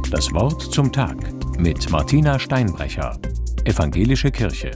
Das Wort zum Tag mit Martina Steinbrecher, Evangelische Kirche.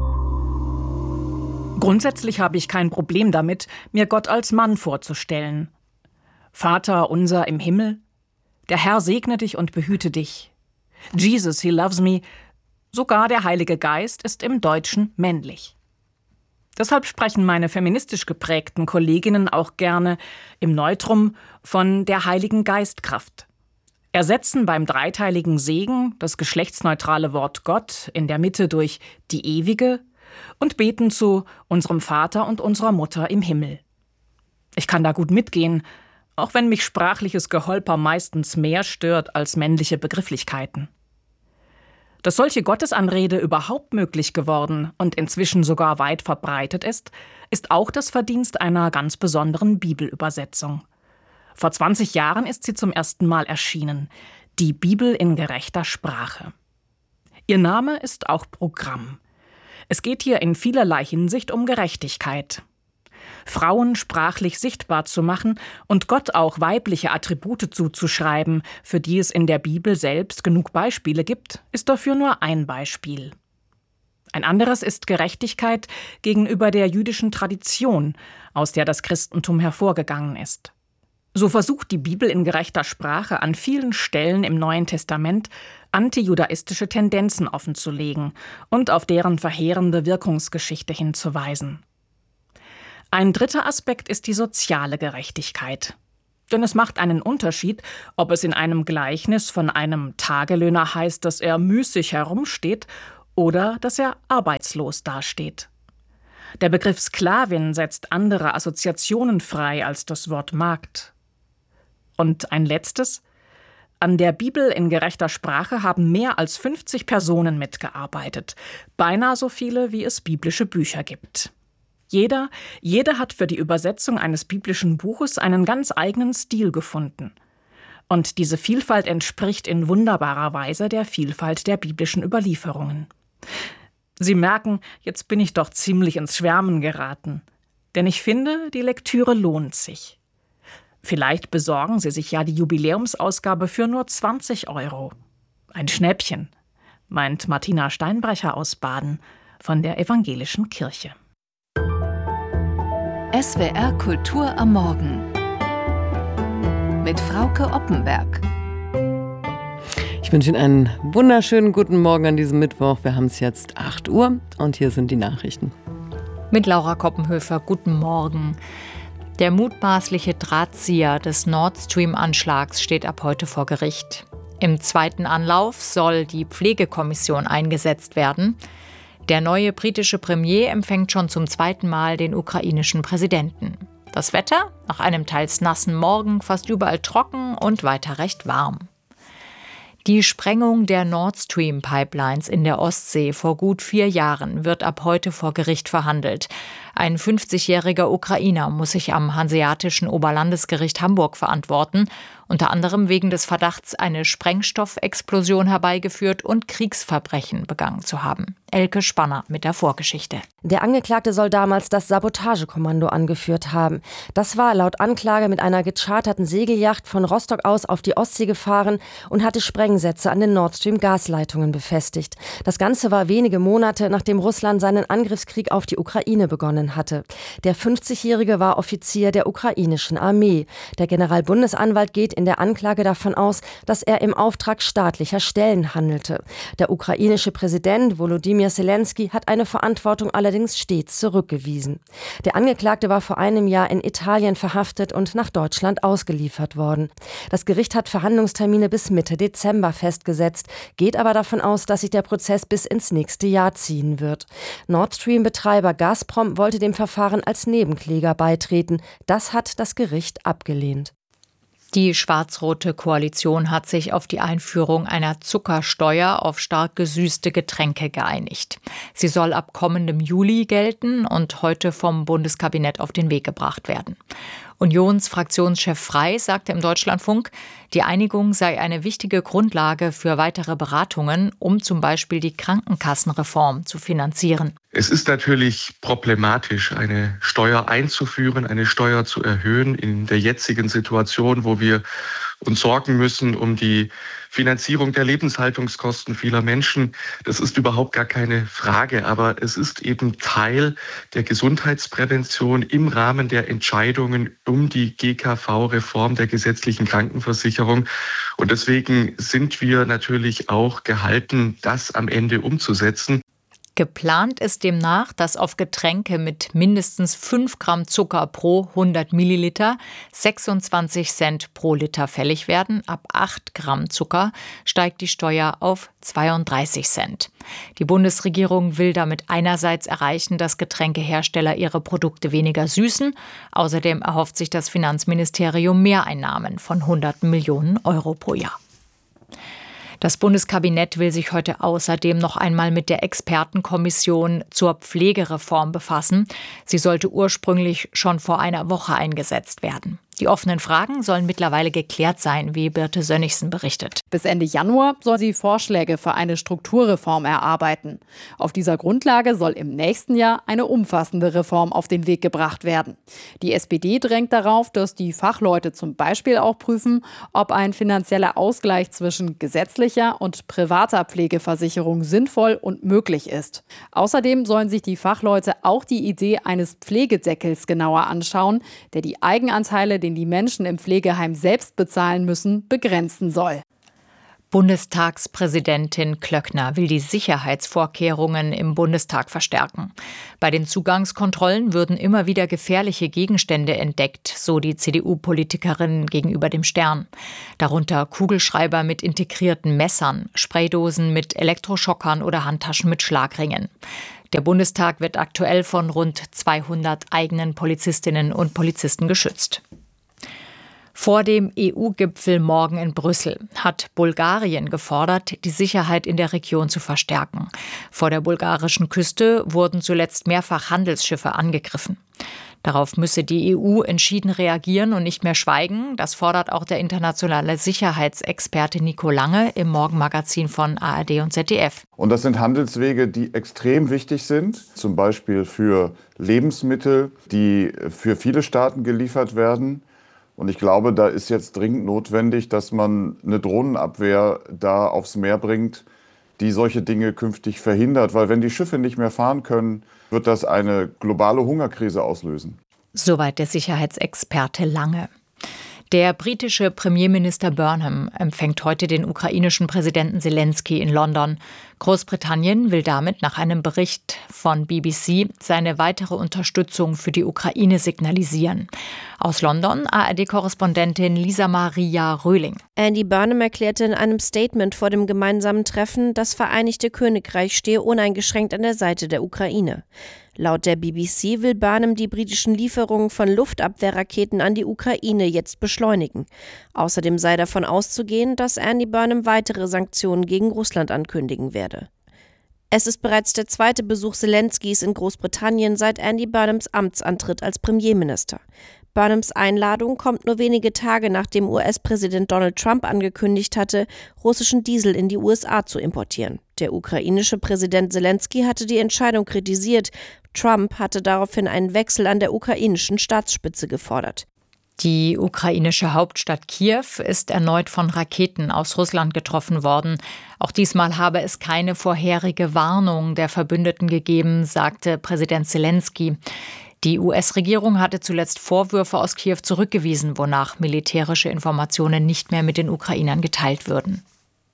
Grundsätzlich habe ich kein Problem damit, mir Gott als Mann vorzustellen. Vater unser im Himmel, der Herr segne dich und behüte dich. Jesus, he loves me. Sogar der Heilige Geist ist im Deutschen männlich. Deshalb sprechen meine feministisch geprägten Kolleginnen auch gerne im Neutrum von der Heiligen Geistkraft. Ersetzen beim dreiteiligen Segen das geschlechtsneutrale Wort Gott in der Mitte durch die Ewige und beten zu unserem Vater und unserer Mutter im Himmel. Ich kann da gut mitgehen, auch wenn mich sprachliches Geholper meistens mehr stört als männliche Begrifflichkeiten. Dass solche Gottesanrede überhaupt möglich geworden und inzwischen sogar weit verbreitet ist auch das Verdienst einer ganz besonderen Bibelübersetzung. Vor 20 Jahren ist sie zum ersten Mal erschienen, die Bibel in gerechter Sprache. Ihr Name ist auch Programm. Es geht hier in vielerlei Hinsicht um Gerechtigkeit. Frauen sprachlich sichtbar zu machen und Gott auch weibliche Attribute zuzuschreiben, für die es in der Bibel selbst genug Beispiele gibt, ist dafür nur ein Beispiel. Ein anderes ist Gerechtigkeit gegenüber der jüdischen Tradition, aus der das Christentum hervorgegangen ist. So versucht die Bibel in gerechter Sprache an vielen Stellen im Neuen Testament antijudaistische Tendenzen offenzulegen und auf deren verheerende Wirkungsgeschichte hinzuweisen. Ein dritter Aspekt ist die soziale Gerechtigkeit. Denn es macht einen Unterschied, ob es in einem Gleichnis von einem Tagelöhner heißt, dass er müßig herumsteht oder dass er arbeitslos dasteht. Der Begriff Sklavin setzt andere Assoziationen frei als das Wort Magd. Und ein letztes: An der Bibel in gerechter Sprache haben mehr als 50 Personen mitgearbeitet, beinahe so viele, wie es biblische Bücher gibt. Jeder hat für die Übersetzung eines biblischen Buches einen ganz eigenen Stil gefunden. Und diese Vielfalt entspricht in wunderbarer Weise der Vielfalt der biblischen Überlieferungen. Sie merken, jetzt bin ich doch ziemlich ins Schwärmen geraten. Denn ich finde, die Lektüre lohnt sich. Vielleicht besorgen Sie sich ja die Jubiläumsausgabe für nur 20 €. Ein Schnäppchen, meint Martina Steinbrecher aus Baden von der Evangelischen Kirche. SWR Kultur am Morgen mit Frauke Oppenberg. Ich wünsche Ihnen einen wunderschönen guten Morgen an diesem Mittwoch. Wir haben es jetzt 8 Uhr und hier sind die Nachrichten. Mit Laura Koppenhöfer, guten Morgen. Der mutmaßliche Drahtzieher des Nord Stream-Anschlags steht ab heute vor Gericht. Im zweiten Anlauf soll die Pflegekommission eingesetzt werden. Der neue britische Premier empfängt schon zum zweiten Mal den ukrainischen Präsidenten. Das Wetter? Nach einem teils nassen Morgen fast überall trocken und weiter recht warm. Die Sprengung der Nord Stream-Pipelines in der Ostsee vor gut 4 Jahren wird ab heute vor Gericht verhandelt. Ein 50-jähriger Ukrainer muss sich am Hanseatischen Oberlandesgericht Hamburg verantworten, unter anderem wegen des Verdachts, eine Sprengstoffexplosion herbeigeführt und Kriegsverbrechen begangen zu haben. Elke Spanner mit der Vorgeschichte. Der Angeklagte soll damals das Sabotagekommando angeführt haben. Das war laut Anklage mit einer gecharterten Segelyacht von Rostock aus auf die Ostsee gefahren und hatte Sprengsätze an den Nord Stream Gasleitungen befestigt. Das Ganze war wenige Monate, nachdem Russland seinen Angriffskrieg auf die Ukraine begonnen hatte. Der 50-Jährige war Offizier der ukrainischen Armee. Der Generalbundesanwalt geht in der Anklage davon aus, dass er im Auftrag staatlicher Stellen handelte. Der ukrainische Präsident Volodymyr Zelensky hat eine Verantwortung allerdings stets zurückgewiesen. Der Angeklagte war vor einem Jahr in Italien verhaftet und nach Deutschland ausgeliefert worden. Das Gericht hat Verhandlungstermine bis Mitte Dezember festgesetzt, geht aber davon aus, dass sich der Prozess bis ins nächste Jahr ziehen wird. Nord Stream-Betreiber Gazprom wollte dem Verfahren als Nebenkläger beitreten. Das hat das Gericht abgelehnt. Die schwarz-rote Koalition hat sich auf die Einführung einer Zuckersteuer auf stark gesüßte Getränke geeinigt. Sie soll ab kommendem Juli gelten und heute vom Bundeskabinett auf den Weg gebracht werden. Unionsfraktionschef Frey sagte im Deutschlandfunk, die Einigung sei eine wichtige Grundlage für weitere Beratungen, um zum Beispiel die Krankenkassenreform zu finanzieren. Es ist natürlich problematisch, eine Steuer einzuführen, eine Steuer zu erhöhen in der jetzigen Situation, wo wir und sorgen müssen um die Finanzierung der Lebenshaltungskosten vieler Menschen. Das ist überhaupt gar keine Frage, aber es ist eben Teil der Gesundheitsprävention im Rahmen der Entscheidungen um die GKV-Reform der gesetzlichen Krankenversicherung. Und deswegen sind wir natürlich auch gehalten, das am Ende umzusetzen. Geplant ist demnach, dass auf Getränke mit mindestens 5 Gramm Zucker pro 100 Milliliter 26 Cent pro Liter fällig werden. Ab 8 Gramm Zucker steigt die Steuer auf 32 Cent. Die Bundesregierung will damit einerseits erreichen, dass Getränkehersteller ihre Produkte weniger süßen. Außerdem erhofft sich das Finanzministerium Mehreinnahmen von hunderten Millionen Euro pro Jahr. Das Bundeskabinett will sich heute außerdem noch einmal mit der Expertenkommission zur Pflegereform befassen. Sie sollte ursprünglich schon vor einer Woche eingesetzt werden. Die offenen Fragen sollen mittlerweile geklärt sein, wie Birte Sönnigsen berichtet. Bis Ende Januar soll sie Vorschläge für eine Strukturreform erarbeiten. Auf dieser Grundlage soll im nächsten Jahr eine umfassende Reform auf den Weg gebracht werden. Die SPD drängt darauf, dass die Fachleute zum Beispiel auch prüfen, ob ein finanzieller Ausgleich zwischen gesetzlicher und privater Pflegeversicherung sinnvoll und möglich ist. Außerdem sollen sich die Fachleute auch die Idee eines Pflegedeckels genauer anschauen, der die Eigenanteile, den die Menschen im Pflegeheim selbst bezahlen müssen, begrenzen soll. Bundestagspräsidentin Klöckner will die Sicherheitsvorkehrungen im Bundestag verstärken. Bei den Zugangskontrollen würden immer wieder gefährliche Gegenstände entdeckt, so die CDU-Politikerin gegenüber dem Stern. Darunter Kugelschreiber mit integrierten Messern, Spraydosen mit Elektroschockern oder Handtaschen mit Schlagringen. Der Bundestag wird aktuell von rund 200 eigenen Polizistinnen und Polizisten geschützt. Vor dem EU-Gipfel morgen in Brüssel hat Bulgarien gefordert, die Sicherheit in der Region zu verstärken. Vor der bulgarischen Küste wurden zuletzt mehrfach Handelsschiffe angegriffen. Darauf müsse die EU entschieden reagieren und nicht mehr schweigen. Das fordert auch der internationale Sicherheitsexperte Nico Lange im Morgenmagazin von ARD und ZDF. Und das sind Handelswege, die extrem wichtig sind, zum Beispiel für Lebensmittel, die für viele Staaten geliefert werden. Und ich glaube, da ist jetzt dringend notwendig, dass man eine Drohnenabwehr da aufs Meer bringt, die solche Dinge künftig verhindert. Weil wenn die Schiffe nicht mehr fahren können, wird das eine globale Hungerkrise auslösen. Soweit der Sicherheitsexperte Lange. Der britische Premierminister Burnham empfängt heute den ukrainischen Präsidenten Zelensky in London. Großbritannien will damit nach einem Bericht von BBC seine weitere Unterstützung für die Ukraine signalisieren. Aus London ARD-Korrespondentin Lisa Maria Röhling. Andy Burnham erklärte in einem Statement vor dem gemeinsamen Treffen, das Vereinigte Königreich stehe uneingeschränkt an der Seite der Ukraine. Laut der BBC will Burnham die britischen Lieferungen von Luftabwehrraketen an die Ukraine jetzt beschleunigen. Außerdem sei davon auszugehen, dass Andy Burnham weitere Sanktionen gegen Russland ankündigen werde. Es ist bereits der zweite Besuch Zelenskys in Großbritannien seit Andy Burnhams Amtsantritt als Premierminister. Burnhams Einladung kommt nur wenige Tage nachdem US-Präsident Donald Trump angekündigt hatte, russischen Diesel in die USA zu importieren. Der ukrainische Präsident Zelensky hatte die Entscheidung kritisiert. Trump hatte daraufhin einen Wechsel an der ukrainischen Staatsspitze gefordert. Die ukrainische Hauptstadt Kiew ist erneut von Raketen aus Russland getroffen worden. Auch diesmal habe es keine vorherige Warnung der Verbündeten gegeben, sagte Präsident Zelensky. Die US-Regierung hatte zuletzt Vorwürfe aus Kiew zurückgewiesen, wonach militärische Informationen nicht mehr mit den Ukrainern geteilt würden.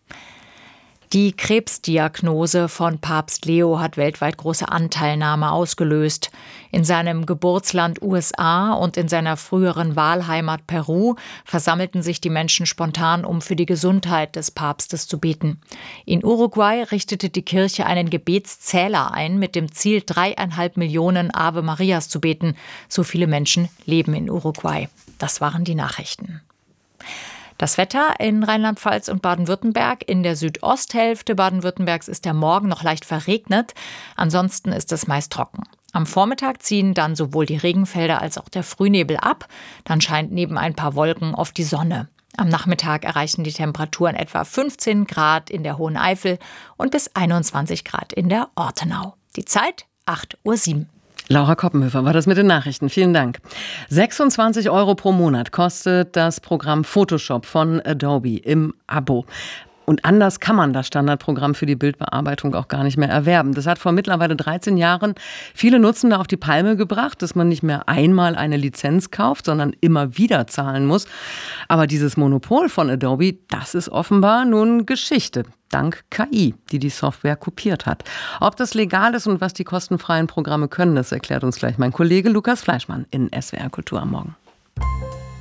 Die Krebsdiagnose von Papst Leo hat weltweit große Anteilnahme ausgelöst. In seinem Geburtsland USA und in seiner früheren Wahlheimat Peru versammelten sich die Menschen spontan, um für die Gesundheit des Papstes zu beten. In Uruguay richtete die Kirche einen Gebetszähler ein, mit dem Ziel, 3,5 Millionen Ave Marias zu beten. So viele Menschen leben in Uruguay. Das waren die Nachrichten. Das Wetter in Rheinland-Pfalz und Baden-Württemberg. In der Südosthälfte Baden-Württembergs ist der Morgen noch leicht verregnet. Ansonsten ist es meist trocken. Am Vormittag ziehen dann sowohl die Regenfelder als auch der Frühnebel ab. Dann scheint neben ein paar Wolken oft die Sonne. Am Nachmittag erreichen die Temperaturen etwa 15 Grad in der Hohen Eifel und bis 21 Grad in der Ortenau. Die Zeit 8:07 Uhr. Laura Koppenhöfer war das mit den Nachrichten. Vielen Dank. 26 € pro Monat kostet das Programm Photoshop von Adobe im Abo. Und anders kann man das Standardprogramm für die Bildbearbeitung auch gar nicht mehr erwerben. Das hat vor mittlerweile 13 Jahren viele Nutzende auf die Palme gebracht, dass man nicht mehr einmal eine Lizenz kauft, sondern immer wieder zahlen muss. Aber dieses Monopol von Adobe, das ist offenbar nun Geschichte. Dank KI, die Software kopiert hat. Ob das legal ist und was die kostenfreien Programme können, das erklärt uns gleich mein Kollege Lukas Fleischmann in SWR Kultur am Morgen.